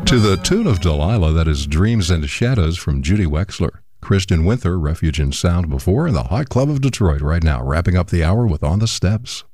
To the tune of Delilah, that is Dreams and Shadows from Judy Wexler. Christian Winther, Refuge in Sound before, and the Hot Club of Detroit right now, wrapping up the hour with On the Steps.